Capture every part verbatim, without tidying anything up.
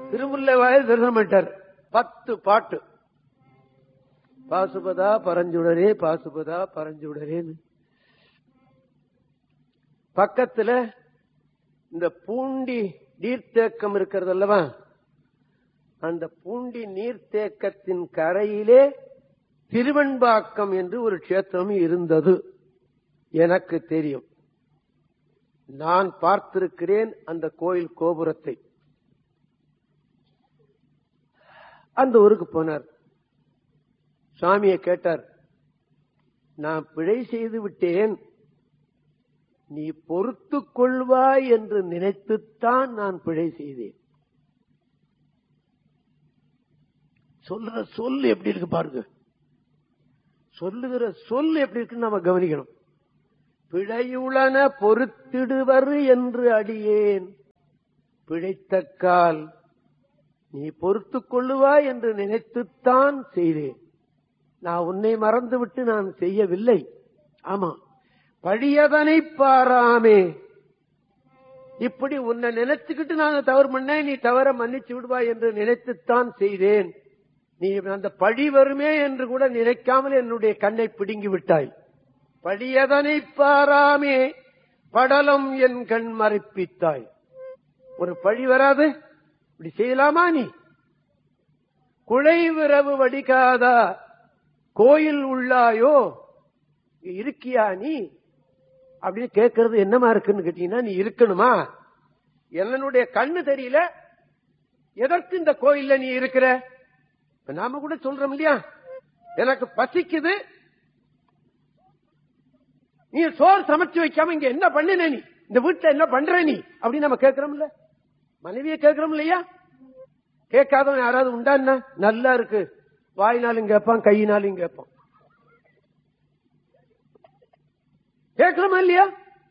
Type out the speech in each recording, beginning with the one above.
திருமுல்லைவாயில் தரிசனம் பண்ணிட்டார். பத்து பாட்டு, பாசுபதா பரஞ்சுடரே பாசுபதா பரஞ்சுடரேன்னு. பக்கத்துல இந்த பூண்டி நீர்த்தேக்கம் இருக்கிறது அல்லவா, அந்த பூண்டி நீர்த்தேக்கத்தின் கரையிலே திருவெண்பாக்கம் என்று ஒரு கஷேத்திரம் இருந்தது. எனக்கு தெரியும், நான் பார்த்திருக்கிறேன் அந்த கோயில் கோபுரத்தை. அந்த ஊருக்கு போனார். சுவாமியை கேட்டார், நான் பிழை செய்து விட்டேன், நீ பொறுத்து கொள்வாய் என்று நினைத்துத்தான் நான் பிழை செய்தேன். சொல்லுற சொல் எப்படி இருக்கு பாருங்க, சொல்லுகிற சொல் எப்படி இருக்குன்னு நம்ம கவனிக்கணும். பிழையுளன பொறுத்திடுவர் என்று அடியேன், பிழைத்தக்கால் நீ பொறுத்து கொள்ளுவாய் என்று நினைத்துத்தான் செய்தேன். நான் உன்னை மறந்துவிட்டு நான் செய்யவில்லை. ஆமா, பழியதனை பாராமே, இப்படி உன்னை நினைச்சுக்கிட்டு நான் தவறு பண்ணேன், நீ தவற மன்னிச்சு விடுவாய் என்று நினைத்துத்தான் செய்தேன். நீ அந்த பழி வருமே என்று கூட நினைக்காமல் என்னுடைய கண்ணை பிடுங்கி விட்டாய். பழியதனை பாராமே படலம் என் கண் மறைப்பித்தாய். ஒரு பழி வராது, இப்படி செய்யலாமா நீ? குழைவிரவு வடிகாதா கோயில் உள்ளாயோ, இருக்கியா நீ அப்படின்னு கேட்கறது என்னமா இருக்குன்னு கேட்டீங்கன்னா, நீ இருக்கணுமா? என்னுடைய கண்ணு தெரியல, எதற்கு இந்த கோயில்ல நீ இருக்கிற? நாம கூட சொல்றோம் இல்லையா, எனக்கு பசிக்குது, நீ சோறு சமைச்சு வைக்காம இங்க என்ன பண்ணின, நீ இந்த வீட்டுல என்ன பண்ற நீ அப்படின்னு நம்ம கேட்கிறோம் இல்ல, மனைவியை கேட்கிறோம் இல்லையா? கேட்காதவன் யாராவது உண்டா? என்ன நல்லா இருக்கு, வாயினாலும் கேட்பான், கையினாலும் கேட்பான். கேட்கிறோமா இல்லையா?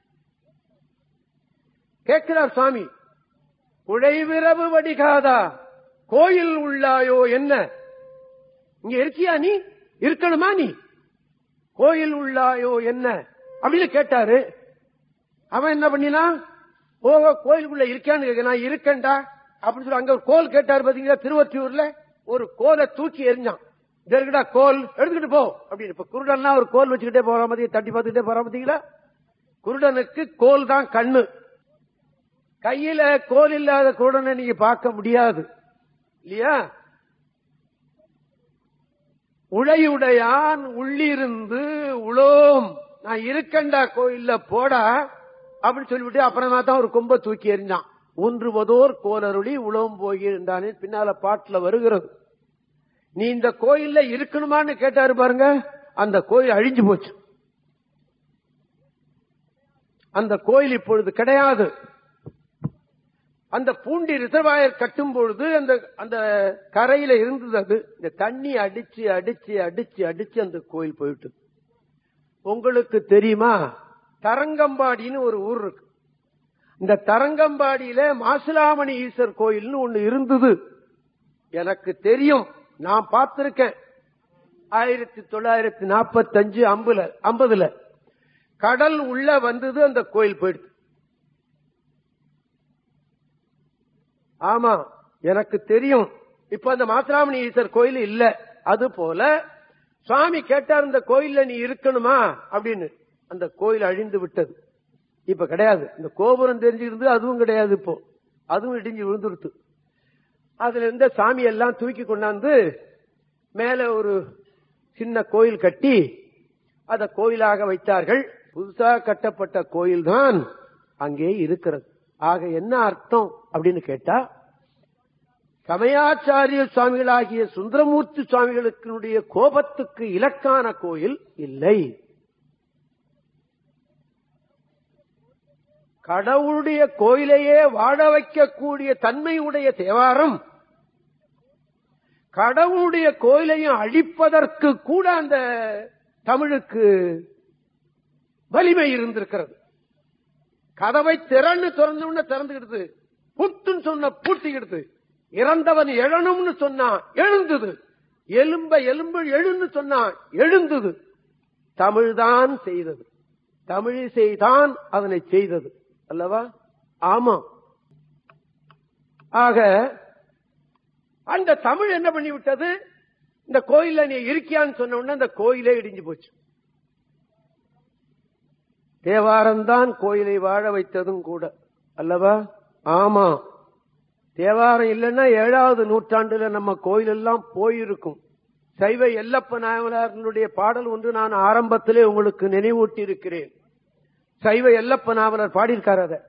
கேட்கிறார் சுவாமி. குழைவிரவு வடிகாதா கோயில் உள்ளாயோ, என்ன இங்க இருக்கியா நீ? இருக்கணுமா நீ? கோயில் உள்ளாயோ என்ன அப்படின்னு கேட்டாரு. அவன் என்ன பண்ணினா, போக கோயிலுக்குள்ள இருக்கான்னு கேட்க, நான் இருக்கேன்டா அப்படின்னு சொல்லி அங்க ஒரு கோல் கேட்டாரு. பாத்தீங்களா, திருவொற்றியூர்ல ஒரு கோலை தூக்கி எரிஞ்சான். இதற்குடா கோல், எடுத்துக்கிட்டு போ அப்படின்னு. இப்ப குருடன்னா ஒரு கோல் வச்சுக்கிட்டே போற மாதிரி தட்டி பார்த்துக்கிட்டே போற பாத்தீங்களா? குருடனுக்கு கோல் தான் கண்ணு. கையில கோல் இல்லாத குருடனை நீங்க பார்க்க முடியாது இல்லையா? உழையுடையான் உள்ளிருந்து உளோம், நான் இருக்கண்டா கோயில்ல போடா அப்படின்னு சொல்லிவிட்டு அப்புறமா தான் ஒரு கொம்ப தூக்கி எறிஞ்சான். ஊன்றுவதோர் கோலருளி உளோம் போயிருந்தானே பின்னால பாட்டுல வருகிறது. நீ இந்த கோயில்ல இருக்கணுமான்னு கேட்டாரு பாருங்க, அந்த கோயில் அழிஞ்சு போச்சு. அந்த கோயில் இப்பொழுது கிடையாது. அந்த பூண்டி ரிசர்வாயர் கட்டும் பொழுது அந்த அந்த கரையில இருந்தது. அது இந்த தண்ணி அடிச்சு அடிச்சு அடிச்சு அடிச்சு அந்த கோயில் போயிட்டு. உங்களுக்கு தெரியுமா, தரங்கம்பாடின்னு ஒரு ஊர் இருக்கு. இந்த தரங்கம்பாடியில மாசிலாமணி ஈஸ்வர் கோயில்னு ஒண்ணு இருந்தது. எனக்கு தெரியும், நான் பார்த்திருக்கேன். ஆயிரத்தி தொள்ளாயிரத்தி நாற்பத்தி அஞ்சு ஐம்பதுல ஐம்பதுல கடல் உள்ள வந்தது, அந்த கோயில் போயிடுது. ஆமா, எனக்கு தெரியும். இப்ப அந்த மாசிலாமணி ஈஸ்வர் கோயில் இல்ல. அது போல சுவாமி கேட்டார், இந்த கோயில்ல நீ இருக்கணுமா அப்படின்னு. அந்த கோயில் அழிந்து விட்டது, இப்ப கிடையாது. இந்த கோபுரம் தெரிஞ்சிருந்து அதுவும் கிடையாது, இப்போ அதுவும் இடிஞ்சு விழுந்துருத்து. அதுல இருந்த சாமி எல்லாம் தூக்கி கொண்டாந்து மேல ஒரு சின்ன கோயில் கட்டி அத கோயிலாக வைத்தார்கள். புதுசா கட்டப்பட்ட கோயில் தான் அங்கே இருக்கிறது. ஆக என்ன அர்த்தம் அப்படின்னு கேட்டா, சமயாச்சாரிய சுவாமிகளாகிய சுந்தரமூர்த்தி சுவாமிகளுக்கு கோபத்துக்கு இலக்கான கோயில் இல்லை. கடவுளுடைய கோயிலையே வாழ வைக்கக்கூடிய தன்மையுடைய தேவாரம் கடவுளுடைய கோயிலையும் அழிப்பதற்கு கூட அந்த தமிழுக்கு வலிமை இருந்திருக்கிறது. கதவை திறன்னு திறந்து திறந்துகிடுது, புத்துன்னு சொன்ன பூட்டிக்கிடுது, இறந்தவன் எழணும்னு சொன்னா எழுந்தது, எலும்ப எலும்பு எழுன்னு சொன்னா எழுந்தது. தமிழ்தான் செய்தது, தமிழிசைதான் அதனை செய்தது அல்லவா? ஆமா. ஆக அந்த தமிழ் என்ன பண்ணி விட்டது, இந்த கோயில்ல நீ இருக்கியான்னு சொன்ன உடனே அந்த கோயிலே இடிஞ்சு போச்சு. தேவாரம்தான் கோயிலை வாழ வைத்ததும் கூட அல்லவா? ஆமா, தேவாரம் இல்லைன்னா ஏழாவது நூற்றாண்டுல நம்ம கோயில் எல்லாம் போயிருக்கும். சைவ எல்லப்ப நாவலர்களுடைய பாடல் ஒன்று நான் ஆரம்பத்திலே உங்களுக்கு நினைவூட்டி இருக்கிறேன். சைவ எல்லப்ப நாவலர் பாடியிருக்கார். அத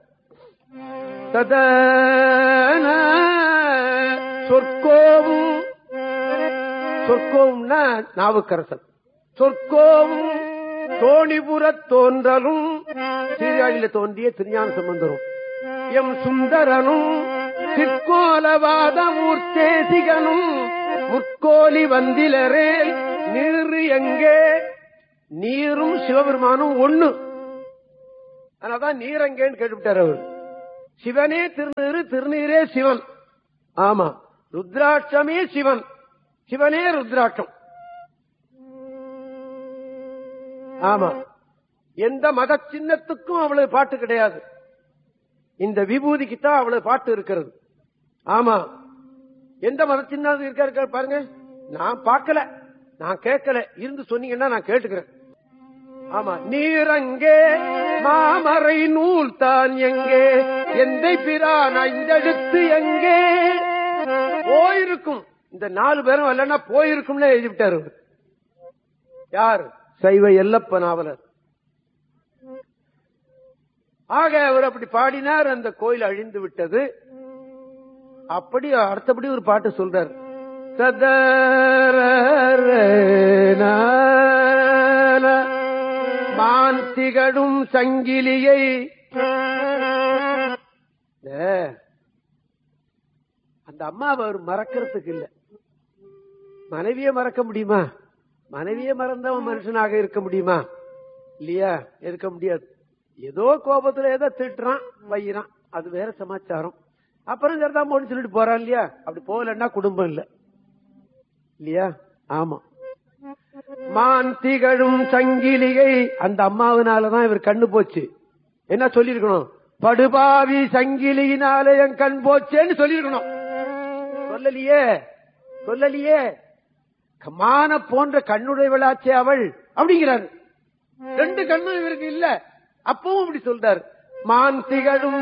சொற்கோவும் சொற்கோவும்னா நாவுக்கரசன், சொற்கோவும் தோணிபுரத் தோன்றலும் சீர்காழியில தோன்றிய திருஞான சம்பந்தரும் எம் சுந்தரனும் சிற்கோலவாத மூர்த்தேசிகனும் முற்கோலி வந்திலரே நீரு எங்கே. நீரும் சிவபெருமானும் ஒண்ணு, அதனால்தான் நீரங்கேன்னு கேட்டுவிட்டார் அவர். சிவனே திருநீரு, திருநீரே சிவன். ஆமா, ருத்ராட்சமே சிவன், சிவனே ருத்ராட்சம். ஆமா, எந்த மத சின்னத்துக்கும் அவ்வளவு பாட்டு கிடையாது, இந்த விபூதிக்குத்தான் அவ்வளவு பாட்டு இருக்கிறது. ஆமா, எந்த மத சின்னம் இருக்க பாருங்க. நான் பார்க்கல, நான் கேட்கல, இருந்து சொன்னீங்கன்னா நான் கேட்டுக்கிறேன். ஆமா, நீரங்கே மாமரை நூல் தான் எங்கே, எந்தை பிரான் ஐந்தெழுத்து எங்கே. போயிருக்கும், இந்த நாலு பேரும் இல்லைன்னா போயிருக்கும்னு எழுதிவிட்டாரு. யார்? சைவ எல்லப்ப நாவலர். ஆக அவர் அப்படி பாடினார், அந்த கோயில் அழிந்து விட்டது. அப்படி அடுத்தபடி ஒரு பாட்டு சொல்றார். மான் திகழும் சங்கிலியை. அந்த அம்மாவை அவர் மறக்கிறதுக்கு இல்ல. மனைவியை மறக்க முடியுமா? மனைவியை மறந்தவன் மனுஷனாக இருக்க முடியுமா? இல்லையா, இருக்க முடியாது. ஏதோ கோபத்துல ஏதோ திட்டுறான் வையிறான், அது வேற சமாச்சாரம். அப்புறம் சரிதான் போன்னு சொல்லிட்டு போறான் இல்லையா. அப்படி போகலன்னா குடும்பம் இல்ல இல்லையா. ஆமா, மான் திகழும் சங்கிலிகை. அந்த அம்மாவினாலதான் இவர் கண்ணு போச்சு. என்ன சொல்லிருக்கணும்? படுபாவி சங்கிலியினால என் கண் போச்சேன்னு சொல்லிருக்கணும். சொல்லலையே, சொல்லலையே. மான போன்ற கண்ணுடைய விளாச்சே அவள் அப்படிங்கிறாரு. ரெண்டு கண்ணும் இவருக்கு இல்ல, அப்பவும் இப்படி சொல்றாரு. மான் திகழும்